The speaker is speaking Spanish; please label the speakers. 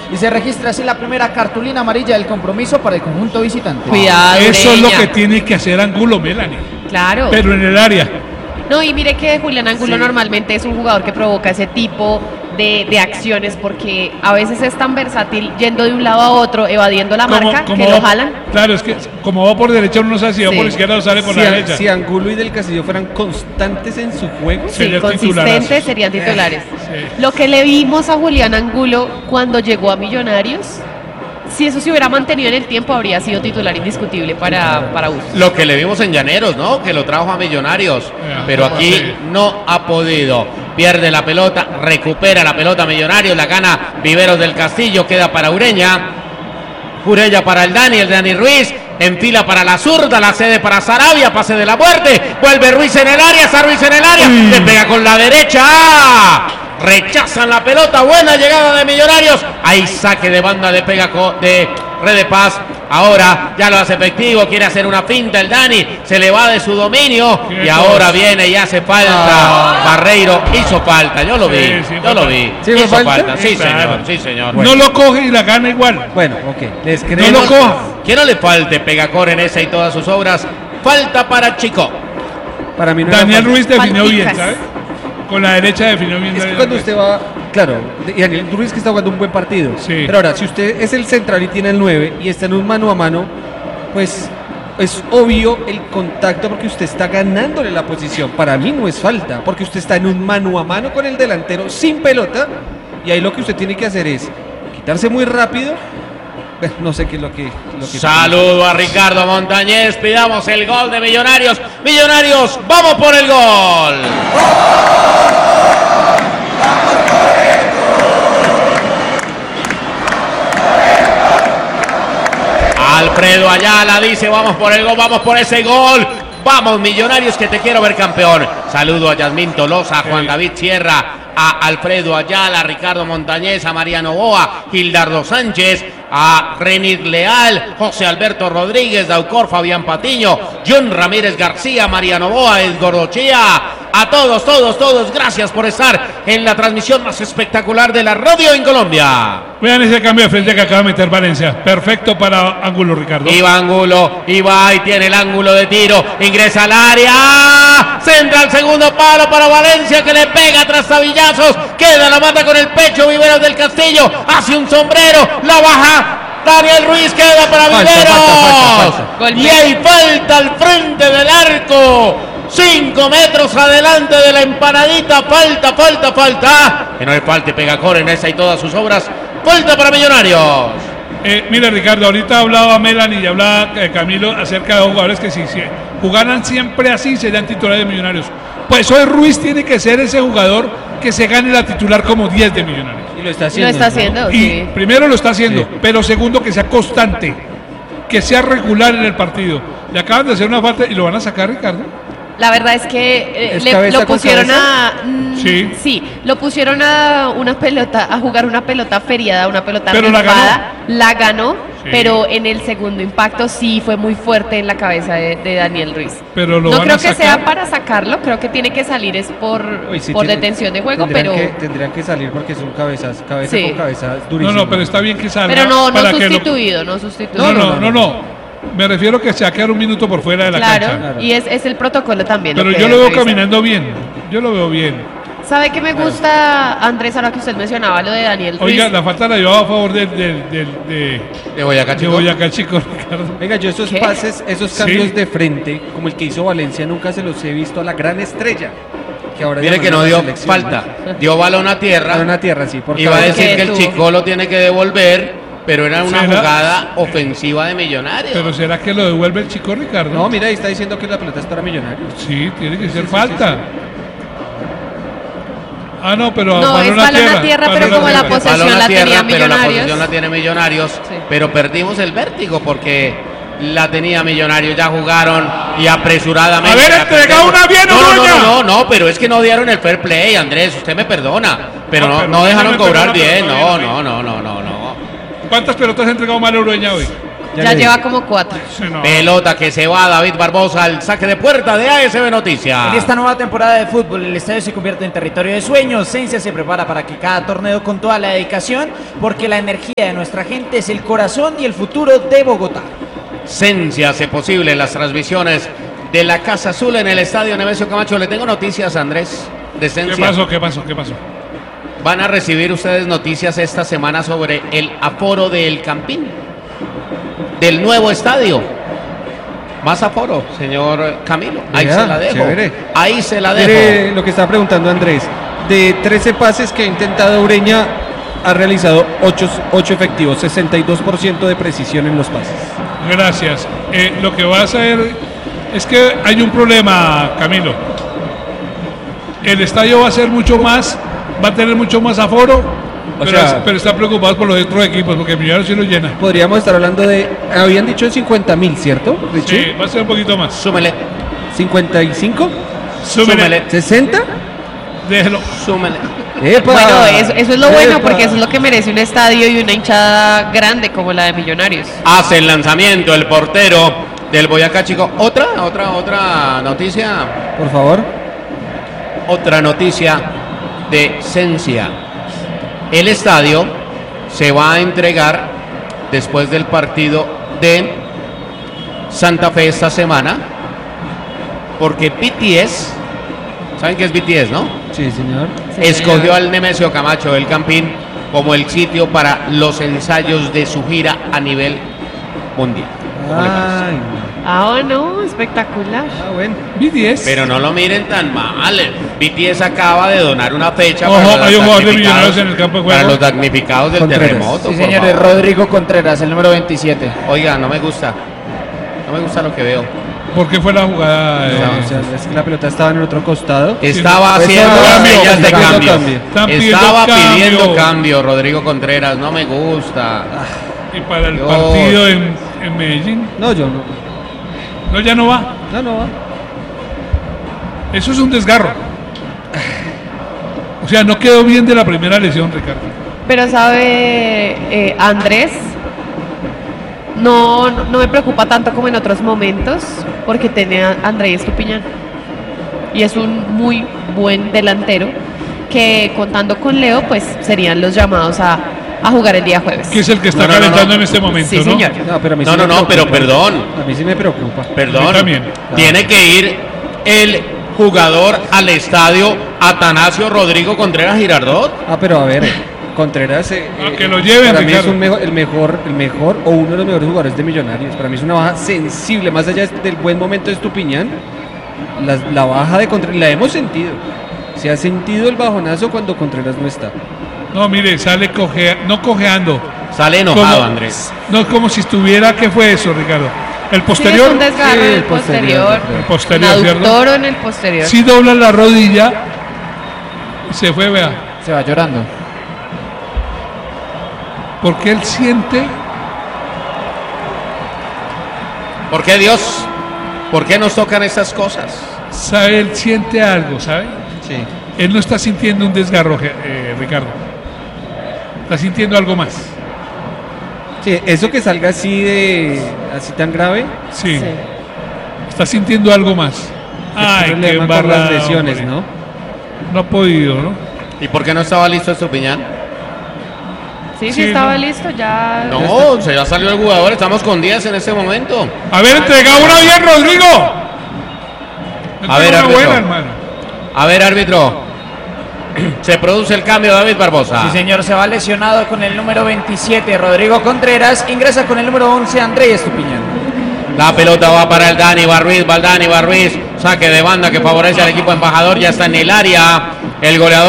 Speaker 1: y se registra así la primera cartulina amarilla del compromiso para el conjunto visitante.
Speaker 2: Cuidado,
Speaker 3: Eso es lo
Speaker 2: Ureña.
Speaker 3: que tiene que hacer Angulo, Melanie.
Speaker 2: Claro.
Speaker 3: Pero en el área.
Speaker 2: No, y mire que Julián Angulo normalmente es un jugador que provoca ese tipo de acciones porque a veces es tan versátil yendo de un lado a otro, evadiendo la marca, que lo jalan.
Speaker 3: Claro, es que como va por derecha uno no sabe si va
Speaker 2: Sí.
Speaker 3: por izquierda o sale por la derecha.
Speaker 4: Si Angulo y Del Castillo fueran constantes en su juego,
Speaker 2: Sí,
Speaker 3: Sería
Speaker 2: consistentes
Speaker 3: titularazos.
Speaker 2: serían titulares.
Speaker 3: Sí.
Speaker 2: Lo que le vimos a Julián Angulo cuando llegó a Millonarios, si eso se hubiera mantenido en el tiempo, habría sido titular indiscutible para Bustos.
Speaker 5: Lo que le vimos en Llaneros, ¿no? Que lo trajo a Millonarios, pero aquí
Speaker 3: sí.
Speaker 5: no ha podido. Pierde la pelota, recupera la pelota Millonarios, la gana Viveros del Castillo, queda para Ureña. Ureña para el Dani Ruiz, enfila para la zurda, la cede para Sarabia, pase de la muerte, vuelve Ruiz en el área, está Ruiz en el área, le pega con la derecha. Rechazan la pelota, buena llegada de Millonarios. Ahí saque de banda de de Red de Paz. Ahora ya lo hace efectivo, quiere hacer una finta el Dani, se le va de su dominio y ahora viene y hace falta. Barreiro hizo falta, yo lo vi,
Speaker 3: Sí,
Speaker 5: yo lo vi.
Speaker 4: ¿Sí
Speaker 5: Hizo
Speaker 4: fue falta?
Speaker 5: falta, sí
Speaker 3: Claro.
Speaker 5: señor, sí señor.
Speaker 3: No lo coge y la gana igual.
Speaker 4: bueno, ok, les
Speaker 3: No
Speaker 4: creemos.
Speaker 3: lo coja.
Speaker 5: Que no le falte Pegacor en esa y todas sus obras. Falta para Chico.
Speaker 4: Para mí no era
Speaker 3: Daniel
Speaker 4: falta.
Speaker 3: Ruiz definió bien,
Speaker 2: Falticas.
Speaker 3: ¿sabes? Con la derecha definió bien.
Speaker 4: Es que
Speaker 3: Daniel
Speaker 4: cuando
Speaker 3: Ruiz.
Speaker 4: usted va, claro, y Daniel Ruiz que está jugando un buen partido.
Speaker 3: Sí.
Speaker 4: Pero ahora, si usted es el central y tiene el 9 y está en un mano a mano, pues es obvio el contacto porque usted está ganándole la posición. Para mí no es falta, porque usted está en un mano a mano con el delantero sin pelota y ahí lo que usted tiene que hacer es quitarse muy rápido. No sé qué es lo que
Speaker 5: Saludo a Ricardo Montañez. Pidamos el gol de Millonarios. Millonarios, vamos por el gol. Alfredo Ayala dice, vamos por el gol, vamos por ese gol. Vamos Millonarios que te quiero ver campeón. Saludo a Yasmín Tolosa, a Juan David Sierra, a Alfredo Ayala, a Ricardo Montañez, a Mariano Boa, Gildardo Sánchez, a Renir Leal, José Alberto Rodríguez, Daucor, Fabián Patiño, John Ramírez García, Mariano Boa, Edgardo Chía. A todos, gracias por estar en la transmisión más espectacular de la radio en Colombia.
Speaker 3: Vean ese cambio de frente que acaba de meter Valencia. Perfecto para Angulo, Ricardo.
Speaker 5: Iba Angulo, iba y tiene el ángulo de tiro, ingresa al área, centra al segundo palo para Valencia que le pega tras tabillazos, queda la mata con el pecho, Viveros del Castillo, hace un sombrero, la baja. Daniel Ruiz queda para Viveros.
Speaker 2: Gol.
Speaker 5: Y hay falta al frente del arco. 5 metros adelante de la empanadita. Falta. Que no le falte Pegacor en esa y todas sus obras. Falta para Millonarios.
Speaker 3: Mira, Ricardo, ahorita hablaba Melanie y hablaba Camilo acerca de los jugadores que si jugaran siempre así serían titulares de Millonarios. Pues hoy Ruiz tiene que ser ese jugador que se gane la titular como 10 de Millonarios.
Speaker 4: Y lo está
Speaker 2: Lo
Speaker 4: haciendo.
Speaker 2: está haciendo,
Speaker 3: Y
Speaker 2: sí.
Speaker 3: primero lo está haciendo, pero segundo que sea constante, que sea regular en el partido. Le acaban de hacer una falta y lo van a sacar, Ricardo.
Speaker 2: La verdad es que
Speaker 4: ¿Es cabeza
Speaker 2: lo
Speaker 4: con
Speaker 2: pusieron
Speaker 4: cabeza?
Speaker 3: Sí.
Speaker 2: lo pusieron a una pelota, a jugar una pelota feriada, una pelota
Speaker 3: Pero la
Speaker 2: rifada, la ganó,
Speaker 3: Sí.
Speaker 2: pero en el segundo impacto sí fue muy fuerte en la cabeza de Daniel Ruiz.
Speaker 3: Pero lo
Speaker 2: No
Speaker 3: van
Speaker 2: creo
Speaker 3: a
Speaker 2: que
Speaker 3: sacar.
Speaker 2: sea para sacarlo, creo que tiene que salir es por
Speaker 4: Uy, sí,
Speaker 2: detención de juego, pero
Speaker 4: tendrían que salir porque son cabeza
Speaker 2: Sí.
Speaker 4: con cabeza
Speaker 3: No,
Speaker 4: durísimo.
Speaker 3: no, pero está bien que salga.
Speaker 2: no
Speaker 3: para que lo-
Speaker 2: sustituido, no sustituido.
Speaker 3: No. Me refiero que se va a quedar un minuto por fuera de la
Speaker 2: Claro,
Speaker 3: cancha.
Speaker 2: y es el protocolo también.
Speaker 3: Pero
Speaker 2: que
Speaker 3: yo lo veo
Speaker 2: revisa.
Speaker 3: caminando bien. Yo lo veo bien.
Speaker 2: ¿Sabe qué me gusta, Andrés, ahora que usted mencionaba lo de Daniel Ruiz?
Speaker 3: Oiga, la falta la llevaba a favor de
Speaker 5: Boyacá,
Speaker 3: de
Speaker 5: Chico.
Speaker 3: Boyacá Chico, Ricardo.
Speaker 4: Venga, yo esos
Speaker 2: ¿Qué?
Speaker 4: pases, esos
Speaker 3: Sí.
Speaker 4: cambios de frente, como el que hizo Valencia, nunca se los he visto a la gran estrella. Que ahora
Speaker 5: Mire que
Speaker 4: llaman
Speaker 5: no
Speaker 4: a la
Speaker 5: dio
Speaker 4: selección.
Speaker 5: falta. Dio balón a tierra.
Speaker 4: Balón a tierra, sí. Por
Speaker 5: Iba a
Speaker 4: cabeza.
Speaker 5: decir que el
Speaker 2: Tú.
Speaker 5: Chico lo tiene que devolver, pero era una
Speaker 3: ¿Será?
Speaker 5: jugada ofensiva de Millonarios.
Speaker 3: Pero ¿será que lo devuelve el Chico, Ricardo?
Speaker 4: No, mira, ahí está diciendo que la pelota es para Millonarios.
Speaker 3: Sí, tiene que ser falta. Ah, no, pero
Speaker 2: No, es balón a tierra, pero como la posesión
Speaker 5: Balón a
Speaker 2: la tenía
Speaker 5: tierra, pero la
Speaker 2: Millonarios.
Speaker 5: posesión la tiene Millonarios.
Speaker 2: Sí.
Speaker 5: Pero perdimos el vértigo porque la tenía Millonarios. Ya jugaron y apresuradamente.
Speaker 3: A ver,
Speaker 5: la
Speaker 3: entrega
Speaker 5: perdemos.
Speaker 3: una bien, Oroña.
Speaker 5: No, pero es que no dieron el fair play, Andrés. Usted me perdona. Pero
Speaker 3: Ah,
Speaker 5: no,
Speaker 3: pero
Speaker 5: no dejaron
Speaker 3: me
Speaker 5: cobrar
Speaker 3: perdona,
Speaker 5: bien.
Speaker 3: pero
Speaker 5: No.
Speaker 3: todavía no. ¿Cuántas pelotas ha entregado mal Urueña hoy?
Speaker 2: Ya lleva como 4.
Speaker 3: Sí, no.
Speaker 5: Pelota que se va David Barbosa al saque de puerta de ASB Noticias.
Speaker 1: En esta nueva temporada de fútbol, el estadio se convierte en territorio de sueños. Sensia se prepara para que cada torneo con toda la dedicación, porque la energía de nuestra gente es el corazón y el futuro de Bogotá.
Speaker 5: Sensia hace posible las transmisiones de la Casa Azul en el estadio Nemesio Camacho. Le tengo noticias, Andrés, de Sensia.
Speaker 3: ¿Qué pasó?
Speaker 5: Van a recibir ustedes noticias esta semana sobre el aforo del Campín, del nuevo estadio. Más aforo, señor Camilo. Ahí
Speaker 4: Ya,
Speaker 5: se la dejo.
Speaker 4: chévere.
Speaker 5: Ahí se la
Speaker 4: Mire
Speaker 5: dejo.
Speaker 4: lo que está preguntando Andrés. De 13 pases que ha intentado Ureña, ha realizado 8 efectivos, 62% de precisión en los pases.
Speaker 3: Gracias. Lo que va a hacer es que hay un problema, Camilo. El estadio va a ser mucho más, va a tener mucho más aforo, pero está preocupado por los otros equipos, porque el Millonarios sí lo llena.
Speaker 4: Podríamos estar hablando de, habían dicho 50.000, ¿cierto, Richie?
Speaker 3: Sí, va a ser un poquito más.
Speaker 5: Súmele,
Speaker 4: 55,
Speaker 5: súmele,
Speaker 4: 60.
Speaker 3: Déjelo.
Speaker 5: súmele.
Speaker 4: ¡Epa!
Speaker 2: Bueno, eso es lo bueno,
Speaker 4: ¡Epa!
Speaker 2: porque eso es lo que merece un estadio y una hinchada grande como la de Millonarios.
Speaker 5: Hace el lanzamiento el portero del Boyacá Chico. Otra noticia.
Speaker 4: Por favor.
Speaker 5: Otra noticia de Sensia. El estadio se va a entregar después del partido de Santa Fe esta semana, porque BTS, ¿saben qué es BTS, no?
Speaker 4: Sí, señor.
Speaker 5: Escogió al Nemesio Camacho del Campín como el sitio para los ensayos de su gira a nivel mundial. ¿Cómo le parece?
Speaker 4: Ay,
Speaker 2: Ah, no, espectacular.
Speaker 4: bueno.
Speaker 3: BTS.
Speaker 5: Pero no lo miren tan mal. BTS acaba de donar una fecha
Speaker 3: Ojo,
Speaker 5: para los
Speaker 3: hay un jugador de
Speaker 5: damnificados-
Speaker 3: Millonarios en el campo de juego.
Speaker 5: para los damnificados del
Speaker 4: Contreras.
Speaker 5: terremoto.
Speaker 1: Sí,
Speaker 5: por
Speaker 1: señores,
Speaker 5: favor.
Speaker 1: Rodrigo Contreras, el número 27.
Speaker 5: Oiga, no me gusta. No me gusta lo que veo.
Speaker 3: ¿Por qué fue la jugada?
Speaker 4: No, o sea, es que la pelota estaba en el otro costado.
Speaker 5: Estaba
Speaker 4: Pues
Speaker 5: haciendo
Speaker 4: eso,
Speaker 3: cambio,
Speaker 5: señas de
Speaker 4: cambio.
Speaker 5: cambio.
Speaker 3: Están pidiendo
Speaker 5: Estaba
Speaker 3: cambio.
Speaker 5: pidiendo cambio, Rodrigo Contreras. No me gusta.
Speaker 3: Y para el
Speaker 5: Dios.
Speaker 3: partido en Medellín.
Speaker 4: No, yo no.
Speaker 3: No, ya no va.
Speaker 4: No va.
Speaker 3: Eso es un desgarro. O sea, no quedó bien de la primera lesión, Ricardo.
Speaker 2: Pero sabe, Andrés, no me preocupa tanto como en otros momentos, porque tiene a Andrés Estupiñán. Y es un muy buen delantero que, contando con Leo, pues serían los llamados a jugar el día jueves.
Speaker 3: Que es el que está
Speaker 5: No, no, no,
Speaker 3: calentando
Speaker 5: no.
Speaker 3: en este momento,
Speaker 2: Sí,
Speaker 3: ¿no?
Speaker 2: señor.
Speaker 4: No, pero a mí sí
Speaker 5: No,
Speaker 4: me
Speaker 5: no, no, pero
Speaker 4: preocupa.
Speaker 5: perdón.
Speaker 4: A mí sí me preocupa.
Speaker 3: A
Speaker 5: Perdón.
Speaker 3: mí también.
Speaker 5: Tiene que ir el jugador al estadio Atanasio Rodrigo Contreras Girardot.
Speaker 4: Ah, pero a ver, Contreras.
Speaker 3: que lo lleven,
Speaker 4: para mí es
Speaker 3: Ricardo.
Speaker 4: el mejor o uno de los mejores jugadores de Millonarios. Para mí es una baja sensible, más allá del buen momento de Estupiñán. La baja de Contreras la hemos sentido. Se ha sentido el bajonazo cuando Contreras no está.
Speaker 3: No, mire, sale no cojeando.
Speaker 5: Sale enojado,
Speaker 3: Como-
Speaker 5: Andrés.
Speaker 3: No, como si estuviera, ¿qué fue eso, Ricardo? ¿El
Speaker 2: Sí,
Speaker 3: posterior?
Speaker 2: es un desgarro
Speaker 4: Sí,
Speaker 2: en el
Speaker 4: el posterior,
Speaker 2: posterior.
Speaker 3: El posterior,
Speaker 2: Un
Speaker 3: ¿cierto?
Speaker 2: aductor o en el posterior.
Speaker 3: Sí dobla la rodilla y se fue, vea.
Speaker 1: Se va llorando.
Speaker 3: Porque él siente,
Speaker 5: ¿Por qué Dios? ¿Por qué nos tocan estas cosas?
Speaker 3: sabe, él siente algo, ¿sabe?
Speaker 4: Sí.
Speaker 3: Él no está sintiendo un desgarro, Ricardo. Está sintiendo algo más.
Speaker 4: Sí, eso que salga así tan grave,
Speaker 3: Sí.
Speaker 2: Sí.
Speaker 3: Está sintiendo algo más. Ay, qué
Speaker 4: problema con las
Speaker 3: embarrada,
Speaker 4: lesiones,
Speaker 3: hombre.
Speaker 4: ¿no?
Speaker 3: No ha podido, ¿no?
Speaker 5: ¿Y por qué no estaba listo Estupiñán?
Speaker 2: Sí,
Speaker 3: Sí,
Speaker 2: estaba
Speaker 3: no.
Speaker 2: listo, ya.
Speaker 5: No, se ya salió el jugador. Estamos con 10 en este momento.
Speaker 3: A ver, entrega una bien, Rodrigo.
Speaker 5: A ver,
Speaker 3: Entrega una
Speaker 5: árbitro.
Speaker 3: buena, hermano.
Speaker 5: A ver, árbitro. Se produce el cambio, David Barbosa.
Speaker 1: Sí, señor, se va lesionado con el número 27, Rodrigo Contreras. Ingresa con el número 11, Andrés Estupiñán.
Speaker 5: La pelota va para el Dani Barruiz. Va el Dani Barruiz. Saque de banda que favorece al equipo embajador. Ya está en el área. El goleador.